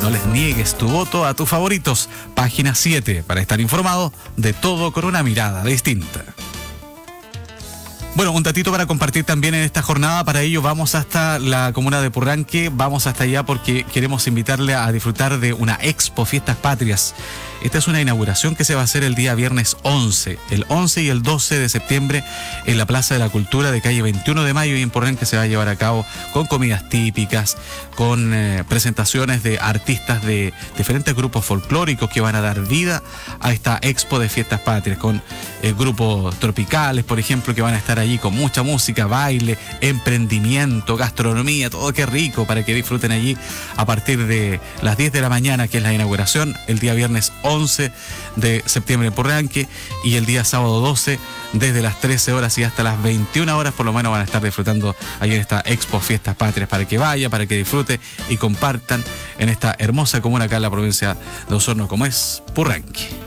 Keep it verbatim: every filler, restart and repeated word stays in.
No les niegues tu voto a tus favoritos. Página siete, para estar informado de todo con una mirada distinta. Bueno, un datito para compartir también en esta jornada. Para ello vamos hasta la comuna de Purranque, vamos hasta allá porque queremos invitarle a disfrutar de una Expo Fiestas Patrias. Esta es una inauguración que se va a hacer el día viernes once, el once y el doce de septiembre en la Plaza de la Cultura de calle veintiuno de mayo, y en Purranque se va a llevar a cabo con comidas típicas, con eh, presentaciones de artistas de diferentes grupos folclóricos que van a dar vida a esta Expo de Fiestas Patrias, con eh, grupos tropicales, por ejemplo, que van a estar allí con mucha música, baile, emprendimiento, gastronomía, todo qué rico para que disfruten allí a partir de las diez de la mañana, que es la inauguración, el día viernes once de septiembre en Purranque, y el día sábado doce desde las trece horas y hasta las veintiuna horas por lo menos van a estar disfrutando allí en esta Expo Fiestas Patrias, para que vaya, para que disfrute y compartan en esta hermosa comuna acá en la provincia de Osorno como es Purranque.